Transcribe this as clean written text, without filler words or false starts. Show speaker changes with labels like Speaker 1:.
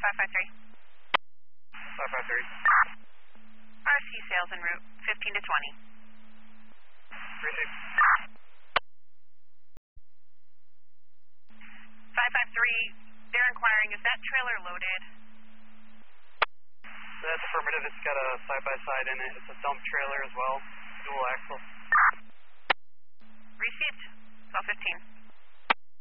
Speaker 1: 553.
Speaker 2: 553.
Speaker 1: RC sales en route 15 to 20.
Speaker 2: Received.
Speaker 1: 553, they're inquiring, is that trailer loaded?
Speaker 2: That's affirmative. It's got a side-by-side in it. It's a dump trailer as well. Dual axle.
Speaker 1: Received. 1215.